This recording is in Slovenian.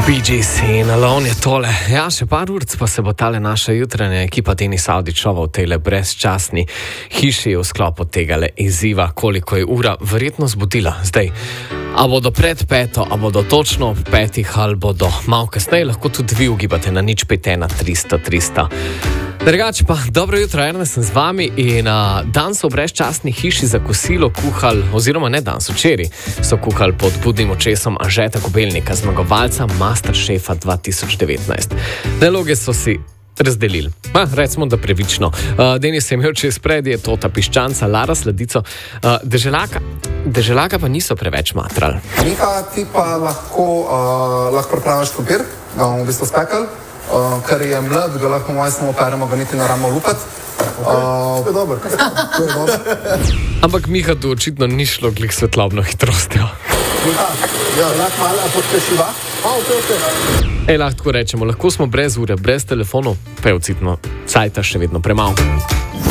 BGC in Alone je tole. Ja, še par ur, pa se bo tale naša jutranja ekipa Denis Avdićova v tejle brezčasni hiši v sklopu tegale izziva, koliko je ura, verjetno zbudila. Zdaj, a bodo pred 5, a bodo točno ob 5, ali bodo malo kasneje, lahko tudi vi ugibate na 051 300 300. Drugače pa, dobro jutro, Ernest sem z vami in danes so v brezčasni hiši za kosilo kuhali, oziroma ne danes, včeraj so kuhali pod budnim očesom Anžeta Kobelnika, zmagovalca Masterchefa 2019. Naloge so si razdelili. Recimo, da prevično. Denis je imel čez predje Tota Piščanca, Lara Sladico, Deželaka pa niso preveč matrali. Miha, ti pa lahko pripraviš krompir, ga bomo v bistvu spekali. Ker je mlad, ga lahko malo samo operemo, ga niti ne ramo lupati. To je dobro. Ampak Miha tu očitno ni šlo glih svetlobno hitrostjo. Miha, lahko malo podpešiva? Lahko rečemo, lahko smo brez ure, brez telefonov, pa je očitno cajta še vedno premalo.